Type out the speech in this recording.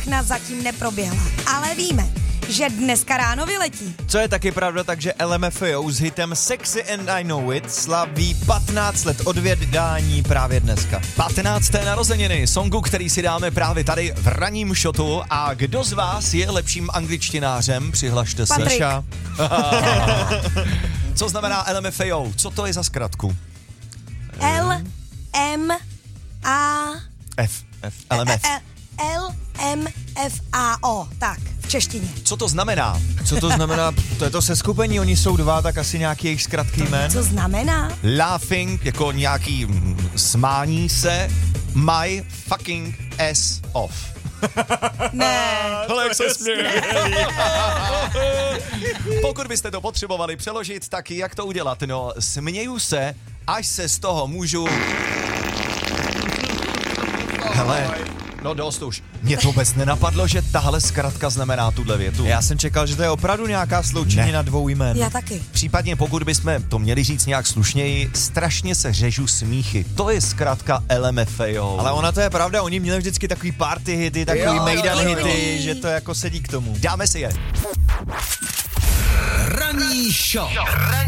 všechna zatím neproběhla. Ale víme, že dneska ráno vyletí. Co je taky pravda, takže LMFAO s hitem Sexy and I Know It slaví 15 let od vydání právě dneska. 15. narozeniny songu, který si dáme právě tady v ranním shotu. A kdo z vás je lepším angličtinářem? Přihlašte se. Patrik. Co znamená LMFAO? Co to je za zkratku? LMFAO. Tak, v češtině. Co to znamená? Co to znamená? To je to seskupení, oni jsou dva, tak asi nějaký jejich zkratky jmen. Co znamená? Laughing, jako nějaký smání se, my fucking ass off. Ne. Ale jak se směje. Pokud byste to potřebovali přeložit, tak jak to udělat? No, směju se, až se z toho můžu... Hele, no dost už. Mě to vůbec nenapadlo, že tahle zkratka znamená tuhle větu. Já jsem čekal, že to je opravdu nějaká sloučenina dvou jmen. Já taky. Případně pokud bychom to měli říct nějak slušněji, strašně se řežu smíchy. To je zkratka LMFAO. Ale ona to je pravda, oni měli vždycky takový party hity, takový mejdan hity, že to jako sedí k tomu. Dáme si je. Ranní show.